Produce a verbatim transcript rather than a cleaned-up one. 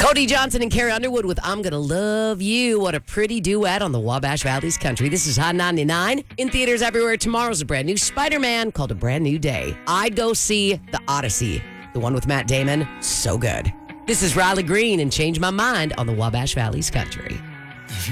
Cody Johnson and Carrie Underwood with I'm Gonna Love You. What a pretty duet on the Wabash Valley's country. This is Hot ninety-nine. In theaters everywhere. Tomorrow's a brand new Spider-Man called A Brand New Day. I'd go see The Odyssey, the one with Matt Damon. So good. This is Riley Green and Change My Mind on the Wabash Valley's country.